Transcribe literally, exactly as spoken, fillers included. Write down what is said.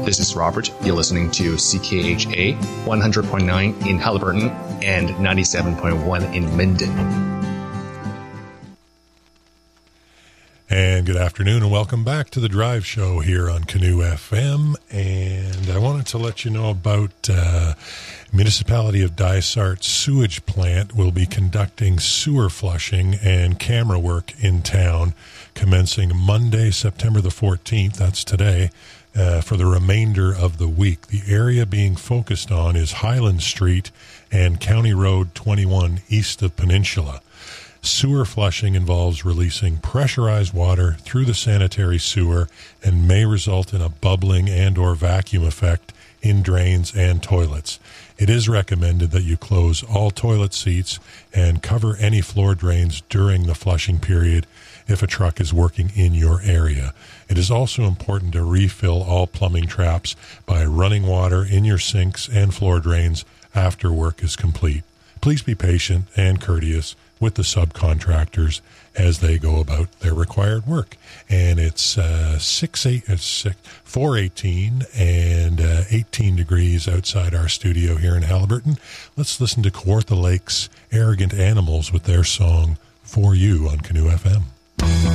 This is Robert. You're listening to C K H A one hundred point nine in Haliburton and ninety-seven point one in Minden. And good afternoon and welcome back to the Drive Show here on Canoe F M. And I wanted to let you know about uh, Municipality of Dysart Sewage Plant will be conducting sewer flushing and camera work in town commencing Monday, September the fourteenth, that's today, uh, for the remainder of the week. The area being focused on is Highland Street and County Road twenty-one east of Peninsula. Sewer flushing involves releasing pressurized water through the sanitary sewer and may result in a bubbling and or vacuum effect in drains and toilets. It is recommended that you close all toilet seats and cover any floor drains during the flushing period if a truck is working in your area. It is also important to refill all plumbing traps by running water in your sinks and floor drains after work is complete. Please be patient and courteous with the subcontractors as they go about their required work. And it's uh, six eight, it's six, four eighteen and uh, eighteen degrees outside our studio here in Haliburton. Let's listen to Kawartha Lake's Arrogant Animals with their song For You on Canoe F M.